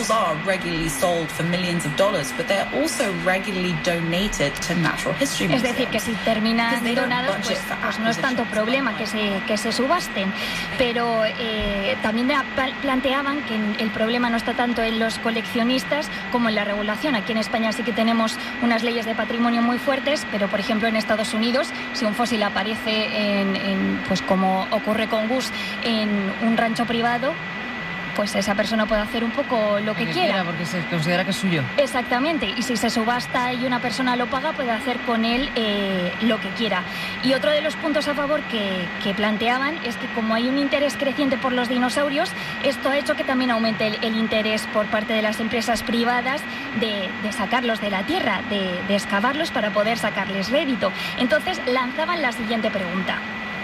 fossils are regularly sold for millions of dollars, but they're also regularly donated to natural history museums. Es decir, que si terminan donados, pues no es tanto problema que se subasten. Pero también planteaban que el problema no está tanto en los coleccionistas como en la regulación. Aquí en España sí que tenemos unas leyes de patrimonio muy fuertes, pero por ejemplo en Estados Unidos, si un fósil aparece pues como ocurre con Gus, en un rancho privado, pues esa persona puede hacer un poco lo que quiera. Porque se considera que es suyo. Exactamente, y si se subasta y una persona lo paga, puede hacer con él lo que quiera. Y otro de los puntos a favor que planteaban es que como hay un interés creciente por los dinosaurios, esto ha hecho que también aumente el interés por parte de las empresas privadas de sacarlos de la tierra, de excavarlos para poder sacarles rédito. Entonces lanzaban la siguiente pregunta.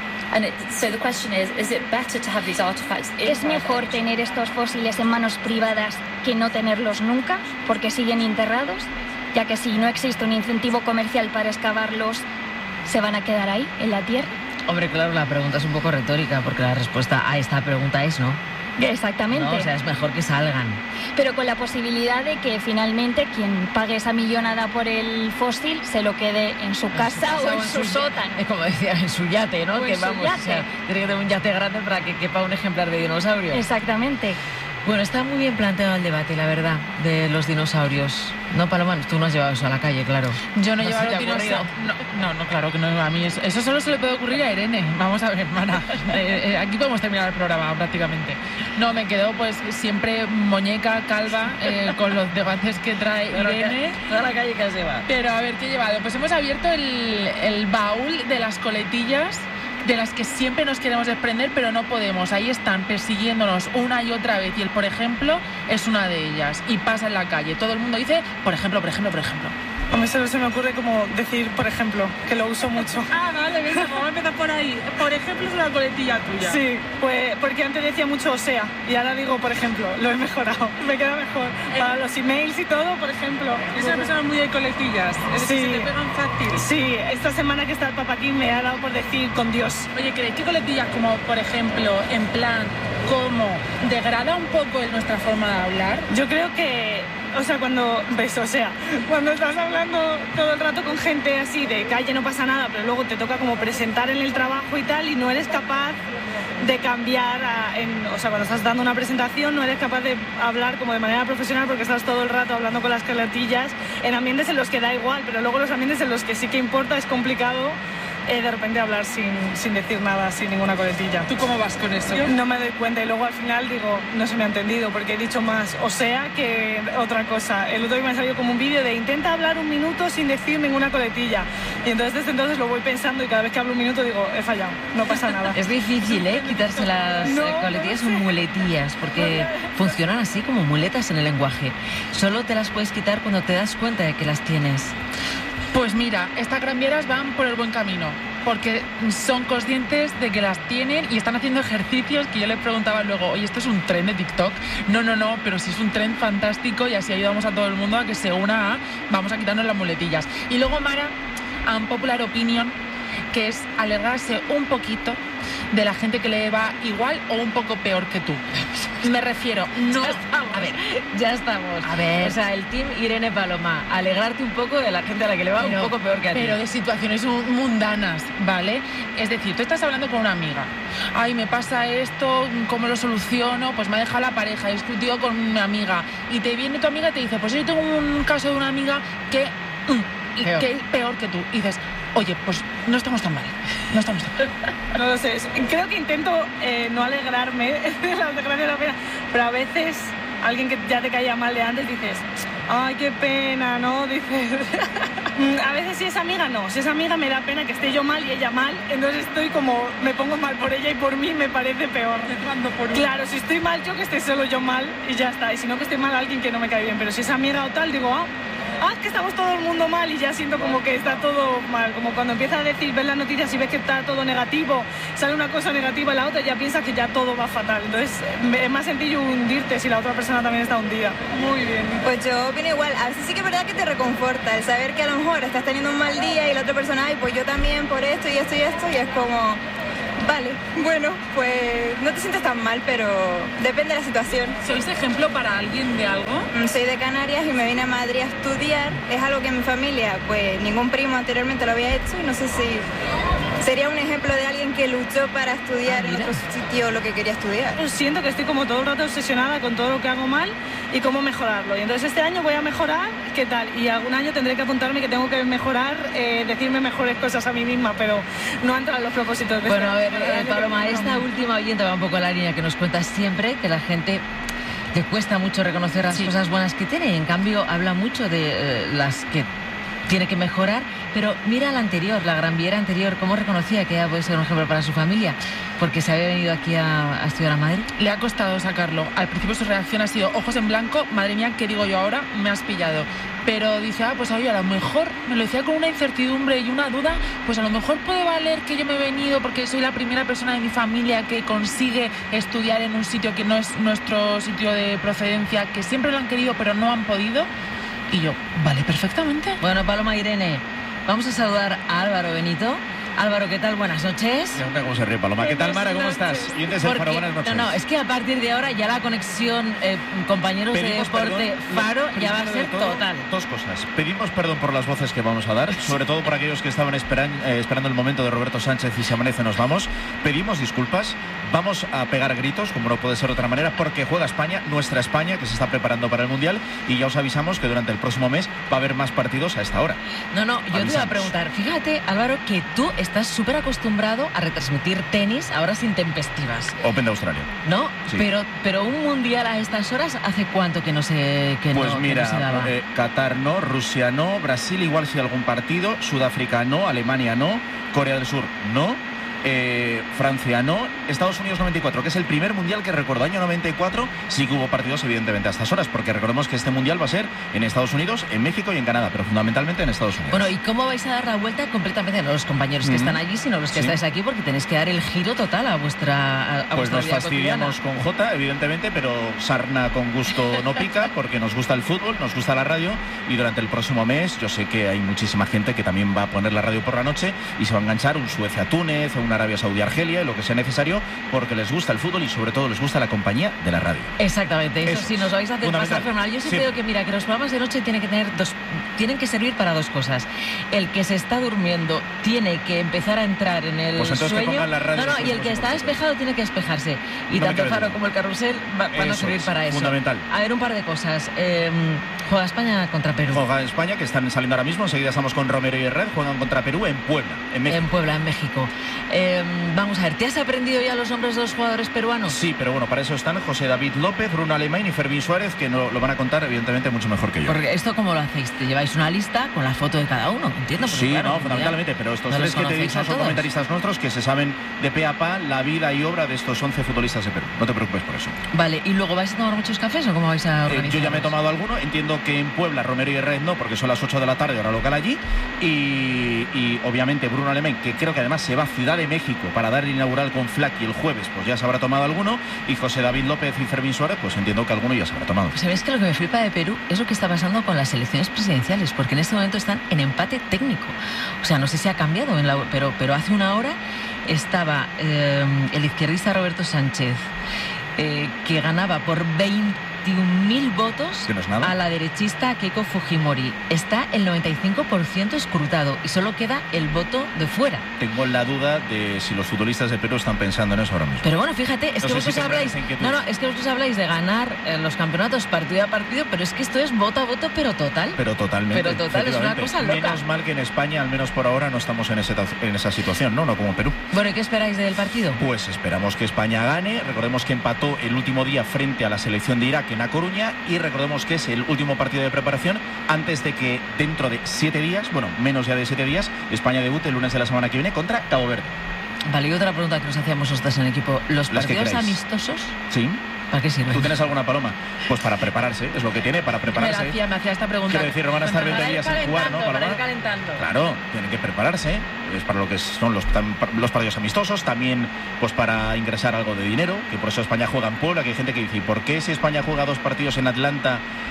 So the question is it better to have these artifacts in ¿Es mejor tener estos fósiles en manos privadas que no tenerlos nunca, porque siguen enterrados? Ya que si no existe un incentivo comercial para excavarlos, ¿se van a quedar ahí, en la tierra? Hombre, claro, la pregunta es un poco retórica, porque la respuesta a esta pregunta es no. Exactamente. No, o sea, es mejor que salgan. Pero con la posibilidad de que finalmente quien pague esa millonada por el fósil se lo quede en su casa o en su sótano. Como decía, en su yate, ¿no? Que vamos, o sea, tiene que tener un yate grande para que quepa un ejemplar de dinosaurio. Exactamente. Bueno, está muy bien planteado el debate, la verdad, de los dinosaurios. No, Paloma, tú no has llevado eso a la calle, claro. Yo no he llevado los dinosaurios. No, claro que no. A mí eso solo se le puede ocurrir a Irene. Vamos a ver, hermana. Aquí podemos terminar el programa prácticamente. No, me quedo pues siempre muñeca, calva, con los debates que trae Irene. Toda la calle que has llevado. Pero a ver, ¿qué he llevado? Pues hemos abierto el baúl de las coletillas, de las que siempre nos queremos desprender, pero no podemos. Ahí están persiguiéndonos una y otra vez. Y el por ejemplo es una de ellas. Y pasa en la calle. Todo el mundo dice, por ejemplo. A mí solo se me ocurre como decir, por ejemplo, que lo uso mucho. Vale, venga, vamos a empezar por ahí. Por ejemplo, es una coletilla tuya. Sí, pues porque antes decía mucho o sea, y ahora digo, por ejemplo, lo he mejorado. Me queda mejor. Para los emails y todo, por ejemplo. Es una persona muy de coletillas. Sí. Se te pegan fácil. Sí, esta semana que está el Papa aquí me ha dado por decir con Dios. Oye, ¿creéis que coletillas como, por ejemplo, en plan, como degrada un poco en nuestra forma de hablar? Yo creo que, o sea, cuando estás hablando todo el rato con gente así de calle no pasa nada, pero luego te toca como presentar en el trabajo y tal, y no eres capaz de cambiar, o sea, cuando estás dando una presentación no eres capaz de hablar como de manera profesional porque estás todo el rato hablando con las coletillas en ambientes en los que da igual, pero luego los ambientes en los que sí que importa es complicado. De repente hablar sin decir nada, sin ninguna coletilla. ¿Tú cómo vas con eso? Yo no me doy cuenta y luego al final digo, no se me ha entendido porque he dicho más o sea que otra cosa. El otro día me ha salido como un vídeo de intenta hablar un minuto sin decir ninguna coletilla. Y entonces desde entonces lo voy pensando y cada vez que hablo un minuto digo, he fallado, no pasa nada. Es difícil, quitarse las coletillas o muletillas porque funcionan así como muletas en el lenguaje. Solo te las puedes quitar cuando te das cuenta de que las tienes. Pues mira, estas granvieras van por el buen camino, porque son conscientes de que las tienen y están haciendo ejercicios que yo les preguntaba luego, oye, ¿esto es un tren de TikTok? No, pero sí es un tren fantástico y así ayudamos a todo el mundo a que se una a vamos a quitarnos las muletillas. Y luego, Mara, a un popular opinion, que es alegrarse un poquito de la gente que le va igual o un poco peor que tú. Me refiero, no... Ya estamos. A ver. O sea, el team Irene Paloma, alegrarte un poco de la gente a la que le va un poco peor que a ti. Pero de situaciones mundanas, ¿vale? Es decir, tú estás hablando con una amiga. Ay, me pasa esto, ¿cómo lo soluciono? Pues me ha dejado la pareja, he discutido con mi amiga. Y te viene tu amiga y te dice, pues yo tengo un caso de una amiga que es peor que tú. Y dices, oye, pues no estamos tan mal. No lo sé, creo que intento no alegrarme de la desgracia de la pena, pero a veces alguien que ya te caía mal de antes dices, ay, qué pena, ¿no? Dices, a veces si es amiga no, si es amiga me da pena que esté yo mal y ella mal, entonces estoy como, me pongo mal por ella y por mí me parece peor. Claro, si estoy mal yo, que esté solo yo mal y ya está, y si no que esté mal alguien que no me cae bien, pero si es amiga o tal, digo, es que estamos todo el mundo mal y ya siento como que está todo mal, como cuando empiezas a decir, ves las noticias y ves que está todo negativo, sale una cosa negativa y la otra, ya piensas que ya todo va fatal, entonces es más sencillo hundirte si la otra persona también está hundida. Muy bien. Pues yo opino igual, a veces sí que es verdad que te reconforta el saber que a lo mejor estás teniendo un mal día y la otra persona, ay, pues yo también por esto y esto y esto, y es como, Vale, bueno, pues no te sientes tan mal, pero depende de la situación. ¿Sois ejemplo para alguien de algo? Soy de Canarias y me vine a Madrid a estudiar. Es algo que en mi familia, pues ningún primo anteriormente lo había hecho y no sé si sería un ejemplo de alguien que luchó para estudiar en otro sitio lo que quería estudiar. Siento que estoy como todo el rato obsesionada con todo lo que hago mal y cómo mejorarlo. Y entonces este año voy a mejorar, ¿qué tal? Y algún año tendré que apuntarme que tengo que mejorar, decirme mejores cosas a mí misma, pero no han entrado los propósitos de Bueno, a ver, este Paloma, esta última oyente va un poco a la línea que nos cuentas siempre, que la gente le cuesta mucho reconocer las cosas buenas que tiene, y en cambio habla mucho de las que tiene que mejorar, pero mira la anterior, la Gran Viera anterior, cómo reconocía que ella puede ser un ejemplo para su familia, porque se había venido aquí a estudiar a Madrid. Le ha costado sacarlo. Al principio su reacción ha sido ojos en blanco, madre mía, ¿qué digo yo ahora? Me has pillado. Pero dice, pues oye, a lo mejor, me lo decía con una incertidumbre y una duda, pues a lo mejor puede valer que yo me he venido porque soy la primera persona de mi familia que consigue estudiar en un sitio que no es nuestro sitio de procedencia, que siempre lo han querido pero no han podido. Y yo, vale, perfectamente. Bueno, Paloma, Irene, vamos a saludar a Álvaro Benito. Álvaro, ¿qué tal? Buenas noches. Ya, ¿cómo se ríe, Paloma? ¿Qué tal, Mara? ¿Cómo estás? Y del Faro, buenas noches. No, es que a partir de ahora ya la conexión compañeros de deporte Faro ya va a ser total. Dos cosas. Pedimos perdón por las voces que vamos a dar, sobre todo por aquellos que estaban esperando el momento de Roberto Sánchez y se amanece, nos vamos. Pedimos disculpas. Vamos a pegar gritos, como no puede ser de otra manera, porque juega España, nuestra España, que se está preparando para el Mundial, y ya os avisamos que durante el próximo mes va a haber más partidos a esta hora. No, yo te iba a preguntar, fíjate, Álvaro, que tú estás súper acostumbrado a retransmitir tenis a horas intempestivas. Open de Australia. ¿No? Sí. Pero un Mundial a estas horas, ¿hace cuánto que no se Pues mira, no se daba? Qatar no, Rusia no, Brasil igual sí algún partido, Sudáfrica no, Alemania no, Corea del Sur no, Francia no, Estados Unidos 94, que es el primer mundial que recuerdo, año 94, sí que hubo partidos evidentemente a estas horas, porque recordemos que este mundial va a ser en Estados Unidos, en México y en Canadá, pero fundamentalmente en Estados Unidos. Bueno, ¿y cómo vais a dar la vuelta completamente? No los compañeros que están allí, sino los que estáis aquí, porque tenéis que dar el giro total a vuestra pues nos fastidiamos cotidiana. Con Jota, evidentemente, pero sarna con gusto no pica, porque nos gusta el fútbol, nos gusta la radio, y durante el próximo mes yo sé que hay muchísima gente que también va a poner la radio por la noche y se va a enganchar un Suecia-Túnez, un Arabia Saudí-Argelia, lo que sea necesario, porque les gusta el fútbol y sobre todo les gusta la compañía de la radio. Exactamente, eso sí, nos vais a hacer pasar fenomenal. Yo siempre digo que mira, que los programas de noche tienen que servir para dos cosas. El que se está durmiendo tiene que empezar a entrar en el sueño. Y el que está despejado tiene que despejarse. Y tanto Faro como el Carrusel van a servir para eso. Fundamental. A ver, un par de cosas. Juega España contra Perú. Juega España, que están saliendo ahora mismo. Enseguida estamos con Romero y Herrera. Juegan contra Perú en Puebla, en México. En Puebla, en México. Vamos a ver, ¿te has aprendido ya los nombres de los jugadores peruanos? Sí, pero bueno, para eso están José David López, Bruno Alemán y Fermín Suárez, que no lo van a contar evidentemente mucho mejor que yo. Porque esto, ¿cómo lo hacéis? ¿Te lleváis una lista con la foto de cada uno? Entiendo. Sí, claro, no, fundamentalmente, pero estos tres que te he dicho son comentaristas nuestros que se saben de pe a pa la vida y obra de estos 11 futbolistas de Perú. No te preocupes por eso. Vale, ¿y luego vais a tomar muchos cafés o cómo vais a organizar? Yo ya me he tomado alguno, entiendo que en Puebla, Romero y Herrera no, porque son las 8 de la tarde, hora local allí, y obviamente Bruno Alemán, que creo que además se va a Ciudad de México para dar el inaugural con Flaky el jueves, pues ya se habrá tomado alguno, y José David López y Fermín Suárez, pues entiendo que alguno ya se habrá tomado. ¿Sabéis que lo que me flipa de Perú es lo que está pasando con las elecciones presidenciales? Porque en este momento están en empate técnico. O sea, no sé si ha cambiado, pero hace una hora estaba el izquierdista Roberto Sánchez, que ganaba por 21.000 votos a la derechista Keiko Fujimori. Está el 95% escrutado y solo queda el voto de fuera. Tengo la duda de si los futbolistas de Perú están pensando en eso ahora mismo. Pero bueno, fíjate, es que vosotros habláis de ganar los campeonatos partido a partido, pero es que esto es voto a voto, pero total. Pero totalmente. Pero total, es una cosa loca. Menos mal que en España, al menos por ahora, no estamos en esa situación, ¿no? No como Perú. Bueno, ¿y qué esperáis del partido? Pues esperamos que España gane. Recordemos que empató el último día frente a la selección de Irak en A Coruña, y recordemos que es el último partido de preparación antes de que dentro de 7 días, bueno, menos ya de 7 días, España debute el lunes de la semana que viene contra Cabo Verde. Vale, y otra pregunta que nos hacíamos nosotros en el equipo. ¿Los partidos amistosos? Sí. ¿Para qué sirve? ¿Tú tienes alguna, Paloma? Pues para prepararse, es lo que tiene, para prepararse. Me hacía esta pregunta. Quiero decir, no van a estar 20 días sin jugar, ¿no, Paloma? Para ir calentando. Claro, tienen que prepararse, es para lo que son los partidos amistosos, también pues para ingresar algo de dinero, que por eso España juega en Puebla, que hay gente que dice, ¿y por qué si España juega 2 partidos en Atlanta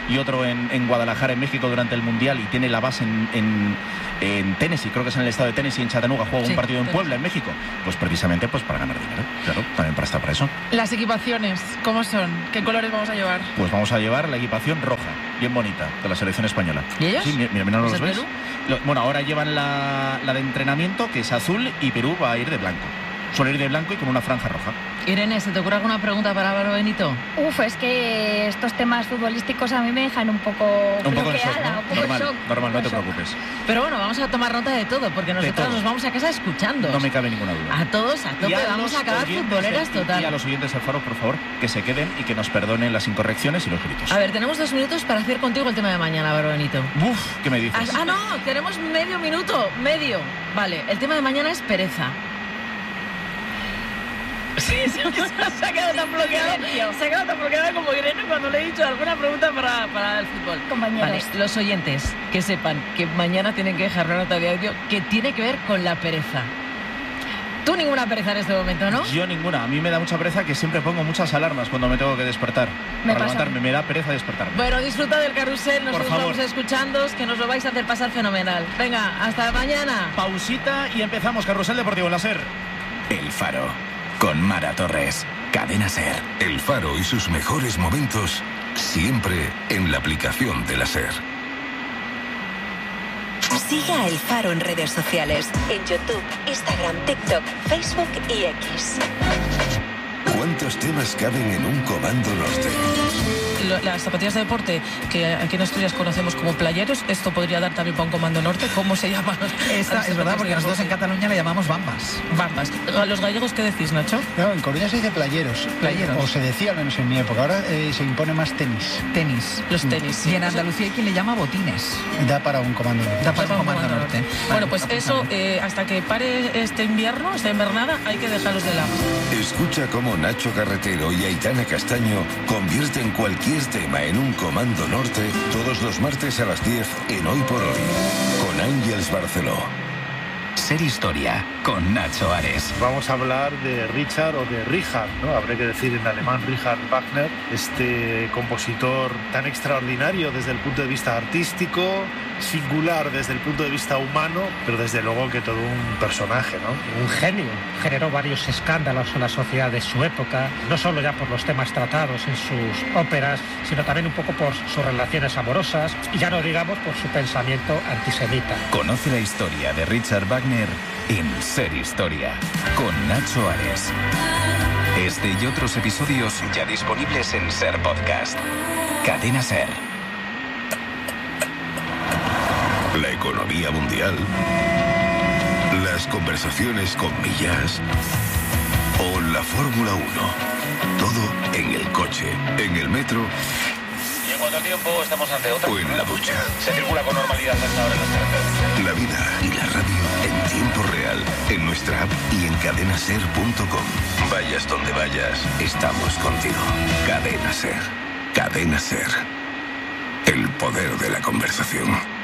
y otro en Guadalajara, en México, durante el Mundial, y tiene la base en Tennessee, creo que es en el estado de Tennessee, en Chattanooga, juega un partido en Puebla, en México, pues precisamente pues para ganar dinero, claro, también para estar para eso. Las equipaciones, ¿cómo son? ¿Qué colores vamos a llevar? Pues vamos a llevar la equipación roja, bien bonita, de la selección española. ¿Y ellos? Sí, mira, ¿no los ves? Perú? Bueno, ahora llevan la de entrenamiento, que es azul, y Perú va a ir de blanco. Suele ir de blanco y con una franja roja. Irene, ¿se te ocurre alguna pregunta para Álvaro Benito? Es que estos temas futbolísticos a mí me dejan un poco bloqueada, un poco en shock. Normal, no te preocupes. Pero bueno, vamos a tomar nota de todo, porque nosotros nos vamos a casa escuchando. No me cabe ninguna duda. A todos, a tope, vamos a acabar futboleras total. Y a los oyentes del Faro, por favor, que se queden y que nos perdonen las incorrecciones y los gritos. A ver, tenemos 2 minutos para hacer contigo el tema de mañana, Álvaro Benito. Uf, ¿qué me dices? No, tenemos medio minuto, medio. Vale, el tema de mañana es pereza. Sí, se ha quedado tan bloqueada. Se ha quedado tan bloqueada como Irene cuando le he dicho alguna pregunta para el fútbol. Compañeros. Vale, los oyentes que sepan que mañana tienen que dejar una nota de audio que tiene que ver con la pereza. Tú ninguna pereza en este momento, ¿no? Yo ninguna. A mí me da mucha pereza, que siempre pongo muchas alarmas cuando me tengo que despertar. Para levantarme, me da pereza despertarme. Bueno, disfruta del carrusel, nosotros vamos escuchando, que nos lo vais a hacer pasar fenomenal. Venga, hasta mañana. Pausita y empezamos Carrusel Deportivo en la SER. El Faro, con Mara Torres, Cadena SER. El Faro y sus mejores momentos, siempre en la aplicación de la SER. Sigue a El Faro en redes sociales, en YouTube, Instagram, TikTok, Facebook y X. ¿Cuántos temas caben en un Comando Norte? Las zapatillas de deporte, que aquí en Asturias conocemos como playeros, esto podría dar también para un Comando Norte. ¿Cómo se llama? Esta es verdad, porque nosotros en Cataluña le llamamos bambas. Bambas. ¿A los gallegos qué decís, Nacho? No, en Coruña se dice playeros. O se decía, al menos en mi época. Ahora se impone más tenis. Tenis. Los tenis, sí. Y en Andalucía hay quien le llama botines. Da para un Comando Norte. Da para un Comando Norte. Bueno, pues eso, hasta que pare este invierno, esta invernada, hay que dejarlos de lado. Escucha cómo Nacho Carretero y Aitana Castaño convierten cualquier tema en un Comando Norte todos los martes a las 10 en Hoy por Hoy, con Ángels Barceló. Ser Historia, con Nacho Ares. Vamos a hablar de Richard o de Richard, ¿no? Habrá que decir en alemán Richard Wagner, este compositor tan extraordinario desde el punto de vista artístico, singular desde el punto de vista humano, pero desde luego que todo un personaje, ¿no? Un genio. Generó varios escándalos en la sociedad de su época, no solo ya por los temas tratados en sus óperas, sino también un poco por sus relaciones amorosas y ya no digamos por su pensamiento antisemita. Conoce la historia de Richard Wagner en Ser Historia, con Nacho Ares. Este y otros episodios ya disponibles en Ser Podcast. Cadena Ser. La economía mundial, las conversaciones con Millas o la Fórmula 1. Todo en el coche, en el metro. ¿Y en cuánto tiempo estamos ante otra? O en la ducha. Se circula con normalidad hasta ahora en las carreteras. La vida y la radio en tiempo real, en nuestra app y en cadenaser.com. Vayas donde vayas, estamos contigo. Cadena Ser. Cadena Ser. El poder de la conversación.